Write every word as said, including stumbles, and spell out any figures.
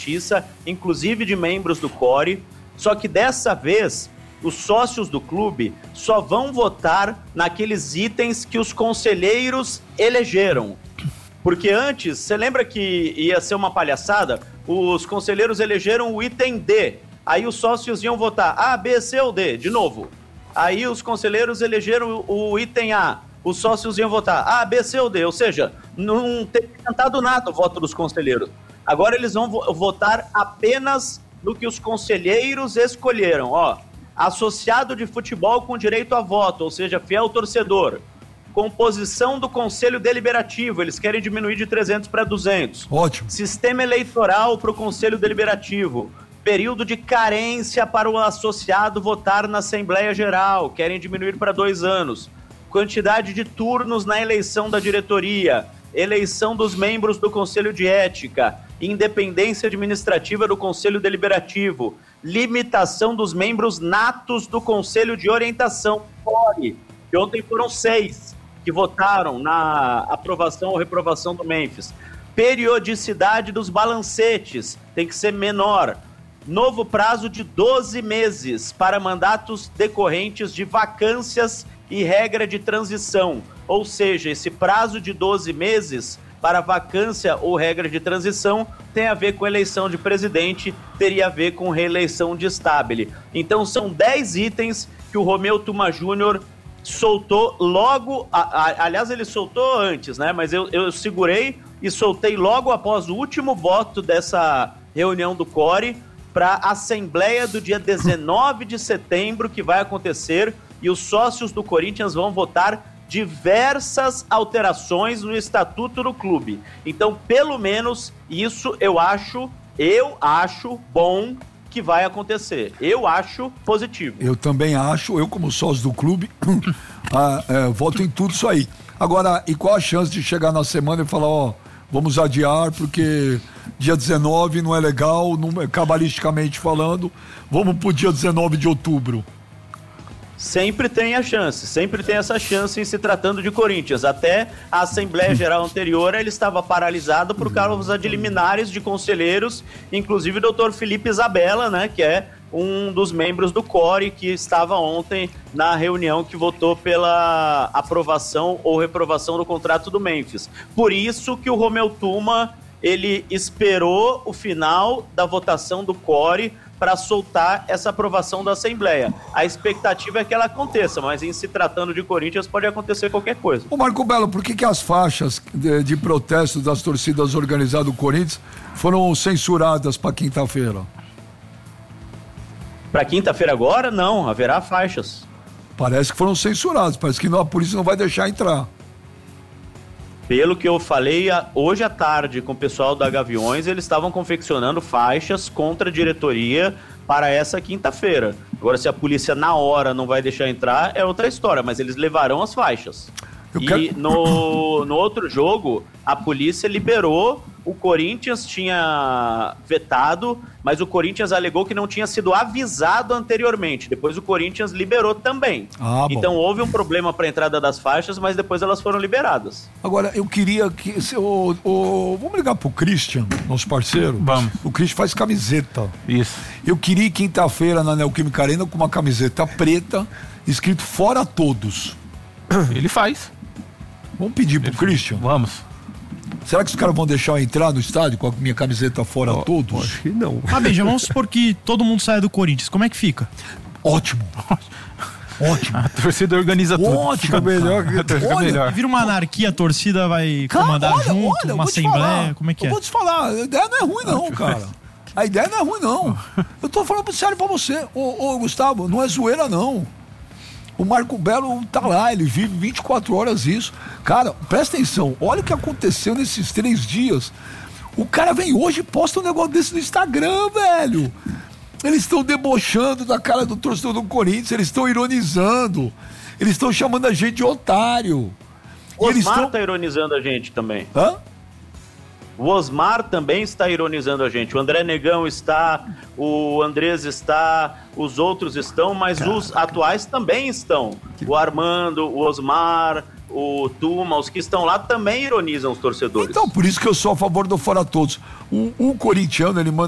Justiça, inclusive de membros do Core, só que dessa vez os sócios do clube só vão votar naqueles itens que os conselheiros elegeram. Porque antes, você lembra que ia ser uma palhaçada? Os conselheiros elegeram o item D, aí os sócios iam votar A, B, C ou D, de novo. Aí os conselheiros elegeram o item A, os sócios iam votar A, B, C ou D, ou seja, não teve cantado nada o voto dos conselheiros. Agora eles vão vo- votar apenas no que os conselheiros escolheram, ó. Associado de futebol com direito a voto, ou seja, fiel torcedor. Composição do Conselho Deliberativo, eles querem diminuir de trezentos para duzentos. Ótimo. Sistema eleitoral para o Conselho Deliberativo. Período de carência para o associado votar na Assembleia Geral, querem diminuir para dois anos. Quantidade de turnos na eleição da diretoria. Eleição dos membros do Conselho de Ética. Independência administrativa do Conselho Deliberativo. Limitação dos membros natos do Conselho de Orientação, CORE, que ontem foram seis que votaram na aprovação ou reprovação do Memphis. Periodicidade dos balancetes tem que ser menor. Novo prazo de doze meses para mandatos decorrentes de vacâncias e regra de transição. Ou seja, esse prazo de doze meses para vacância ou regra de transição tem a ver com eleição de presidente, teria a ver com reeleição de Stabile. Então são dez itens que o Romeu Tuma Júnior soltou logo, a, a, aliás ele soltou antes, né? Mas eu, eu segurei e soltei logo após o último voto dessa reunião do Core para a Assembleia do dia dezenove de setembro que vai acontecer e os sócios do Corinthians vão votar diversas alterações no estatuto do clube. Então, pelo menos isso eu acho, eu acho bom que vai acontecer. Eu acho positivo. Eu também acho, eu como sócio do clube, ah, é, voto em tudo isso aí. Agora, e qual a chance de chegar na semana e falar, ó, vamos adiar porque dia dezenove não é legal, não, cabalisticamente falando, vamos pro dia dezenove de outubro. Sempre tem a chance, sempre tem essa chance em se tratando de Corinthians. Até a Assembleia Geral anterior ele estava paralisado por causa de liminares de conselheiros, inclusive o doutor Felipe Isabella, né, que é um dos membros do Core que estava ontem na reunião que votou pela aprovação ou reprovação do contrato do Memphis. Por isso que o Romeu Tuma ele esperou o final da votação do Core para soltar essa aprovação da Assembleia. A expectativa é que ela aconteça, mas em se tratando de Corinthians pode acontecer qualquer coisa. Ô Marco Belo, por que que as faixas de, de protesto das torcidas organizadas do Corinthians foram censuradas para quinta-feira? Para quinta-feira agora, não, haverá faixas. Parece que foram censuradas, parece que não, a polícia não vai deixar entrar. Pelo que eu falei hoje à tarde com o pessoal da Gaviões, eles estavam confeccionando faixas contra a diretoria para essa quinta-feira. Agora, se a polícia na hora não vai deixar entrar, é outra história, mas eles levarão as faixas. Eu e quero... no, no outro jogo, a polícia liberou, o Corinthians tinha vetado, mas o Corinthians alegou que não tinha sido avisado anteriormente. Depois o Corinthians liberou também. Ah, então houve um problema para a entrada das faixas, mas depois elas foram liberadas. Agora, eu queria que... Se, o, o, vamos ligar pro Christian, nosso parceiro? Vamos. O Christian faz camiseta. Isso. Eu queria quinta-feira na Neoquímica Arena com uma camiseta preta, escrito Fora Todos. Ele faz. Vamos pedir pro Ele Christian? Vamos. Será que os caras vão deixar eu entrar no estádio com a minha camiseta Fora oh, Todos? Acho que não. Ah, Beija, vamos supor que todo mundo saia do Corinthians. Como é que fica? Ótimo. Ótimo. A torcida organiza tudo. Ótimo. Fica melhor. A torcida olha, melhor. Vira uma anarquia, a torcida vai cara, comandar olha, junto, olha, uma assembleia. Falar, como é que eu é? Eu vou te falar, a ideia não é ruim não, cara. A ideia não é ruim não. Eu tô falando sério pra você. Ô, ô Gustavo, não é zoeira não. O Marco Belo tá lá, ele vive vinte e quatro horas isso. Cara, presta atenção, olha o que aconteceu nesses três dias. O cara vem hoje e posta um negócio desse no Instagram, velho. Eles estão debochando da cara do torcedor do Corinthians, eles estão ironizando, eles estão chamando a gente de otário. O Osmar tão... tá ironizando a gente também. Hã? O Osmar também está ironizando a gente. O André Negão está, o Andrés está, os outros estão, mas Cara. os atuais também estão. O Armando, o Osmar, o Tuma, os que estão lá também ironizam os torcedores. Então, por isso que eu sou a favor do Fora Todos. O, o corintiano, ele manda